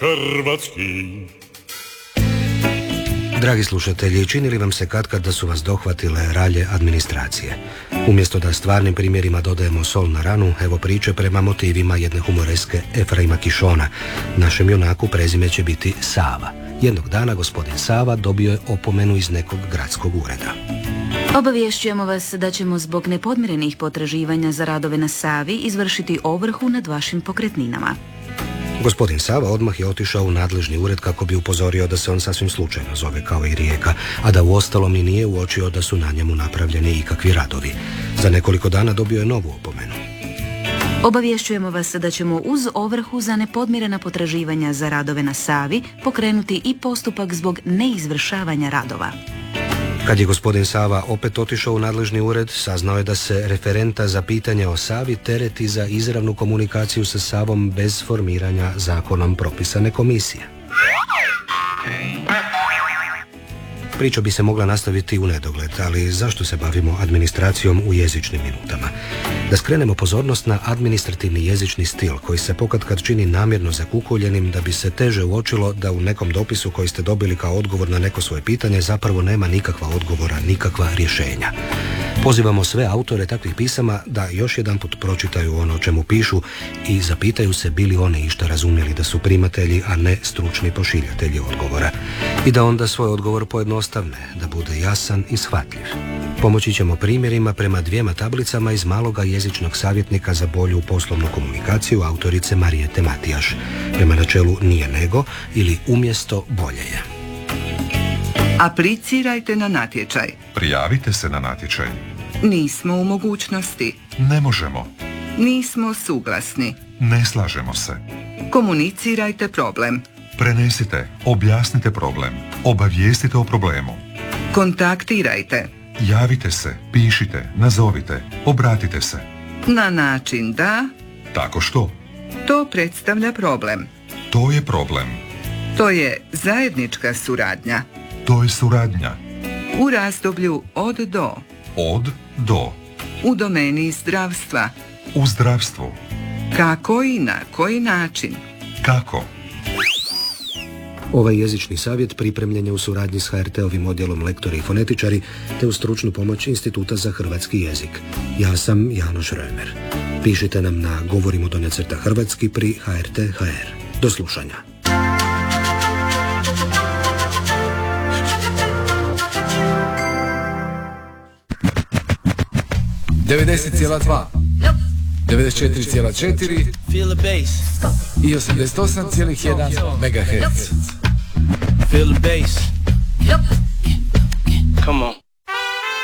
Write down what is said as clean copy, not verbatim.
hrvatski. Dragi slušatelji, čini li vam se katkad da su vas dohvatile ralje administracije? Umjesto da stvarnim primjerima dodajemo sol na ranu, evo priče prema motivima jedne humoreske Efraima Kišona. Našem junaku prezime će biti Sava. Jednog dana gospodin Sava dobio je opomenu iz nekog gradskog ureda. Obavješćujemo vas da ćemo zbog nepodmirenih potraživanja za radove na Savi izvršiti ovrhu nad vašim pokretninama. Gospodin Sava odmah je otišao u nadležni ured kako bi upozorio da se on sasvim slučajno zove kao i Rijeka, a da uostalom i nije uočio da su na njemu napravljeni ikakvi radovi. Za nekoliko dana dobio je novu opomenu. Obavješćujemo vas da ćemo uz ovrhu za nepodmirena potraživanja za radove na Savi pokrenuti i postupak zbog neizvršavanja radova. Kad je gospodin Sava opet otišao u nadležni ured, saznao je da se referenta za pitanje o Savi tereti za izravnu komunikaciju sa Savom bez formiranja zakonom propisane komisije. Priča bi se mogla nastaviti u nedogled, ali zašto se bavimo administracijom u jezičnim minutama? Da skrenemo pozornost na administrativni jezični stil koji se pokatkad čini namjerno zakukuljenim da bi se teže uočilo da u nekom dopisu koji ste dobili kao odgovor na neko svoje pitanje zapravo nema nikakva odgovora, nikakva rješenja. Pozivamo sve autore takvih pisama da još jedanput pročitaju ono o čemu pišu i zapitaju se bili oni išta razumjeli da su primatelji, a ne stručni pošiljatelji odgovora. I da onda svoj odgovor pojednostavne, da bude jasan i shvatljiv. Pomoći ćemo primjerima prema 2 tablicama iz maloga jezičnog savjetnika za bolju poslovnu komunikaciju autorice Marijete Matijaš. Prema načelu nije nego ili umjesto bolje je. Aplicirajte na natječaj. Prijavite se na natječaj. Nismo u mogućnosti. Ne možemo. Nismo suglasni. Ne slažemo se. Komunicirajte problem. Prenesite, objasnite problem, obavijestite o problemu. Kontaktirajte. Javite se, pišite, nazovite, obratite se. Na način da... Tako što? To predstavlja problem. To je problem. To je zajednička suradnja. To je suradnja. U razdoblju od do. Od do. U domeni zdravstva. U zdravstvu. Kako i na koji način. Kako? Ovaj jezični savjet pripremljen je u suradnji s HRT-ovim odjelom lektori i fonetičari te uz stručnu pomoć Instituta za hrvatski jezik. Ja sam Janoš Römer. Pišite nam na govorimo_hrvatski pri HRT.hr. Do slušanja. ...90,2, 94,4 i 88,1 MHz. Feel the bass. Come on.